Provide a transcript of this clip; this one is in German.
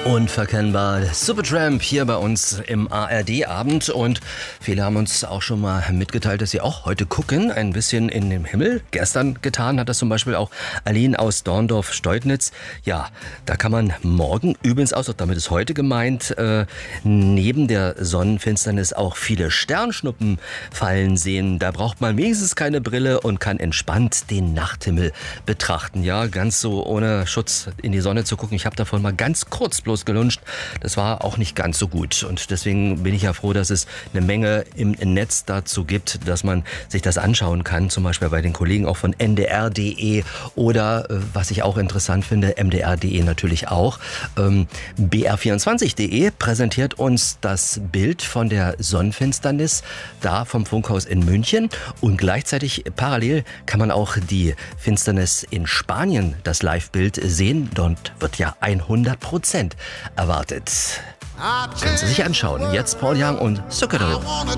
Unverkennbar. Supertramp hier bei uns im ARD-Abend und viele haben uns auch schon mal mitgeteilt, dass sie auch heute gucken, ein bisschen in den Himmel. Gestern getan hat das zum Beispiel auch Aline aus Dorndorf-Steudnitz. Ja, da kann man morgen, übrigens auch, damit ist heute gemeint, neben der Sonnenfinsternis auch viele Sternschnuppen fallen sehen. Da braucht man wenigstens keine Brille und kann entspannt den Nachthimmel betrachten. Ja, ganz so ohne Schutz in die Sonne zu gucken. Ich habe davon mal ganz kurz bloß gelunscht. Das war auch nicht ganz so gut. Und deswegen bin ich ja froh, dass es eine Menge im Netz dazu gibt, dass man sich das anschauen kann. Zum Beispiel bei den Kollegen auch von ndr.de oder, was ich auch interessant finde, mdr.de natürlich auch. br24.de präsentiert uns das Bild von der Sonnenfinsternis da vom Funkhaus in München. Und gleichzeitig parallel kann man auch die Finsternis in Spanien, das Live-Bild sehen. Dort wird ja 100% erwartet. Können Sie sich anschauen. Jetzt Paul Young und Zucchero.